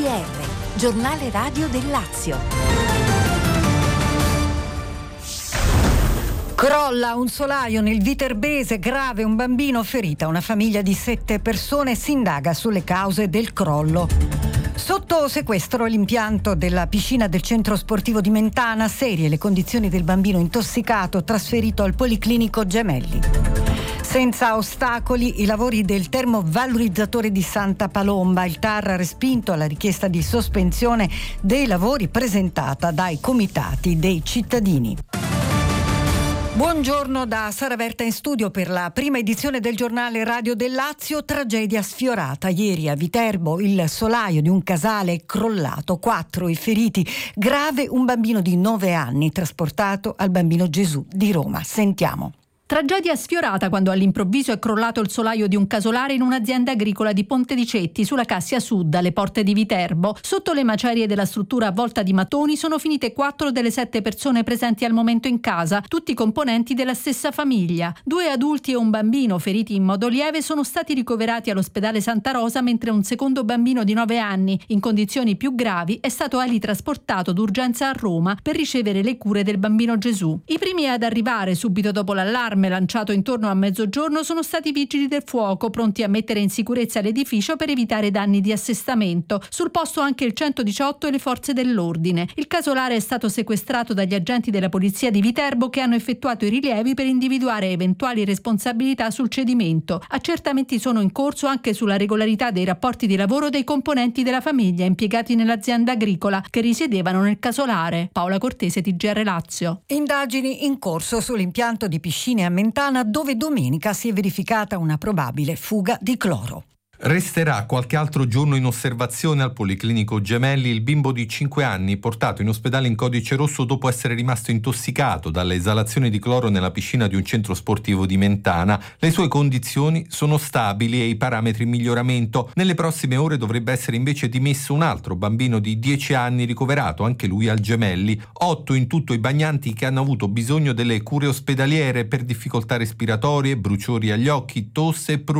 GR, giornale radio del Lazio. Crolla un solaio nel Viterbese, grave un bambino, ferita una famiglia di 7 persone, si indaga sulle cause del crollo. Sotto sequestro l'impianto della piscina del centro sportivo di Mentana, serie le condizioni del bambino intossicato trasferito al Policlinico Gemelli. Senza ostacoli i lavori del termovalorizzatore di Santa Palomba. Il TAR ha respinto la richiesta di sospensione dei lavori presentata dai comitati dei cittadini. Buongiorno da Sara Verta in studio per la prima edizione del giornale radio del Lazio. Tragedia sfiorata ieri a Viterbo, il solaio di un casale è crollato, 4 i feriti, grave un bambino di 9 anni trasportato al Bambino Gesù di Roma. Sentiamo. Tragedia sfiorata quando all'improvviso è crollato il solaio di un casolare in un'azienda agricola di Pontedicetti, sulla Cassia Sud, alle porte di Viterbo. Sotto le macerie della struttura avvolta di mattoni sono finite 4 delle 7 persone presenti al momento in casa, tutti componenti della stessa famiglia. 2 adulti e un bambino, feriti in modo lieve, sono stati ricoverati all'ospedale Santa Rosa, mentre un secondo bambino di 9 anni, in condizioni più gravi, è stato trasportato d'urgenza a Roma per ricevere le cure del Bambino Gesù. I primi ad arrivare subito dopo l'allarme lanciato intorno a mezzogiorno sono stati i vigili del fuoco, pronti a mettere in sicurezza l'edificio per evitare danni di assestamento. Sul posto anche il 118 e le forze dell'ordine. Il casolare è stato sequestrato dagli agenti della polizia di Viterbo, che hanno effettuato i rilievi per individuare eventuali responsabilità sul cedimento. Accertamenti sono in corso anche sulla regolarità dei rapporti di lavoro dei componenti della famiglia impiegati nell'azienda agricola che risiedevano nel casolare. Paola Cortese, TGR Lazio. Indagini in corso sull'impianto di piscine a Mentana, dove domenica si è verificata una probabile fuga di cloro. Resterà qualche altro giorno in osservazione al Policlinico Gemelli il bimbo di 5 anni portato in ospedale in codice rosso dopo essere rimasto intossicato dalle esalazioni di cloro nella piscina di un centro sportivo di Mentana. Le sue condizioni sono stabili e i parametri in miglioramento. Nelle prossime ore dovrebbe essere invece dimesso un altro bambino di 10 anni ricoverato anche lui al Gemelli. 8 in tutto i bagnanti che hanno avuto bisogno delle cure ospedaliere per difficoltà respiratorie, bruciori agli occhi, tosse e